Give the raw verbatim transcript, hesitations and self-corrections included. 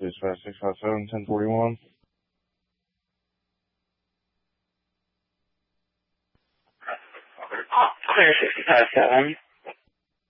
Dispatch six five seven, ten forty-one. Clear six five seven.